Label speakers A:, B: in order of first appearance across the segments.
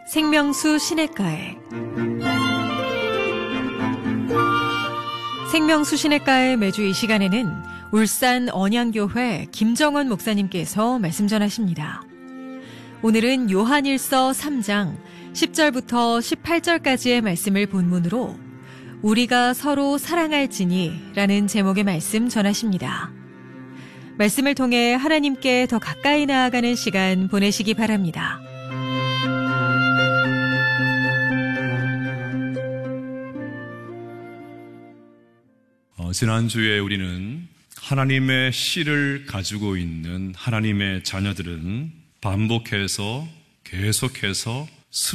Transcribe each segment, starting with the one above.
A: 생명수 시냇가에 생명수 시냇가에 매주 이 시간에는 울산 언양교회 김정원 목사님께서 말씀 전하십니다. 오늘은 요한일서 3장 10절부터 18절까지의 말씀을 본문으로 우리가 서로 사랑할지니 라는 제목의 말씀 전하십니다. 말씀을 통해 하나님께 더 가까이 나아가는 시간 보내시기 바랍니다.
B: 지난주에 우리는 하나님의 씨를 가지고 있는 하나님의 자녀들은 반복해서 계속해서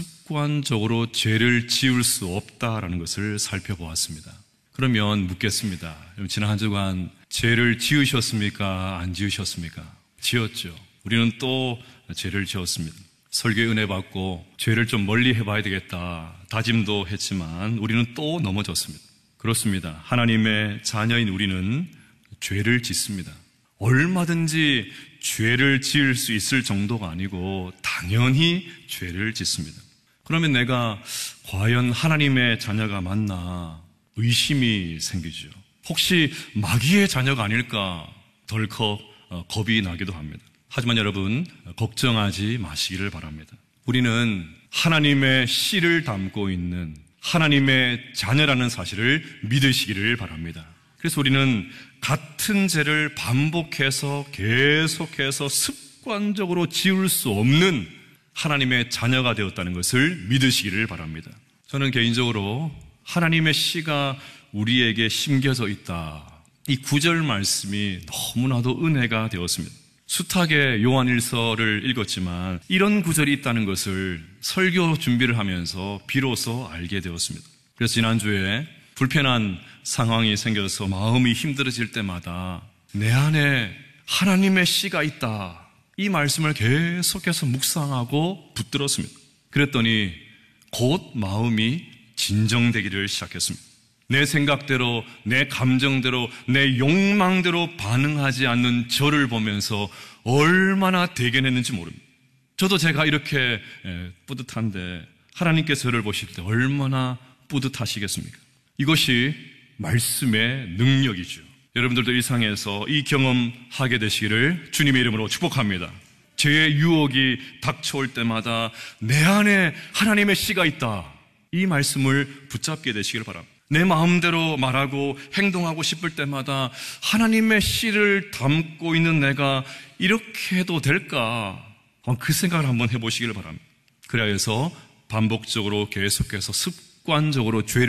B: 습관적으로 죄를 지을 수 없다라는 것을 살펴보았습니다. 그러면 묻겠습니다. 지난 한 주간 죄를 지으셨습니까? 안 지으셨습니까? 지었죠. 우리는 또 죄를 지었습니다. 설교의 은혜 받고 죄를 좀 멀리 해봐야 되겠다 다짐도 했지만 우리는 또 넘어졌습니다. 그렇습니다. 하나님의 자녀인 우리는 죄를 짓습니다. 얼마든지 죄를 지을 수 있을 정도가 아니고 당연히 죄를 짓습니다. 그러면 내가 과연 하나님의 자녀가 맞나 의심이 생기죠. 혹시 마귀의 자녀가 아닐까 덜컥 겁이 나기도 합니다. 하지만 여러분 걱정하지 마시기를 바랍니다. 우리는 하나님의 씨를 담고 있는 하나님의 자녀라는 사실을 믿으시기를 바랍니다. 그래서 우리는 같은 죄를 반복해서 계속해서 습관적으로 지을 수 없는 하나님의 자녀가 되었다는 것을 믿으시기를 바랍니다. 저는 개인적으로 하나님의 씨가 우리에게 심겨져 있다. 이 9절 말씀이 너무나도 은혜가 되었습니다. 숱하게 요한일서를 읽었지만 이런 구절이 있다는 것을 설교 준비를 하면서 비로소 알게 되었습니다. 그래서 지난주에 불편한 상황이 생겨서 마음이 힘들어질 때마다 내 안에 하나님의 씨가 있다. 이 말씀을 계속해서 묵상하고 붙들었습니다. 그랬더니 곧 마음이 진정되기를 시작했습니다. 내 생각대로, 내 감정대로, 내 욕망대로 반응하지 않는 저를 보면서 얼마나 대견했는지 모릅니다. 저도 제가 이렇게 뿌듯한데 하나님께서 저를 보실 때 얼마나 뿌듯하시겠습니까? 이것이 말씀의 능력이죠. 여러분들도 일상에서 이 경험하게 되시기를 주님의 이름으로 축복합니다. 죄의 유혹이 닥쳐올 때마다 내 안에 하나님의 씨가 있다. 이 말씀을 붙잡게 되시기를 바랍니다. 내 마음대로 말하고 행동하고 싶을 때마다 하나님의 씨를 담고 있는 내가 이렇게 해도 될까? 그 생각을 한번 해보시기를 바랍니다. 그래야 해서 반복적으로 계속해서 습관적으로 죄를